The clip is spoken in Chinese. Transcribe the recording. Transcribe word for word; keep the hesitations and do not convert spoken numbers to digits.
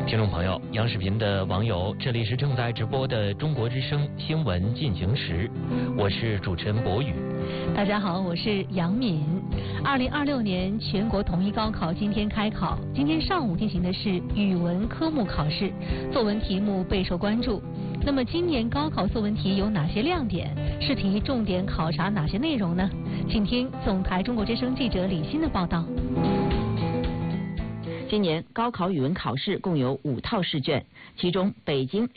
听众朋友，央视频的网友，这里是正在直播的中国之声新闻进行时，我是主持人博宇。 大家好，我是杨敏。二零二六年全国统一高考今天开考，今天上午进行的是语文科目考试，作文题目备受关注。那么今年高考作文题有哪些亮点？试题重点考察哪些内容呢？请听总台中国之声记者李欣的报道。 今年高考语文考试共有五套试卷，其中北京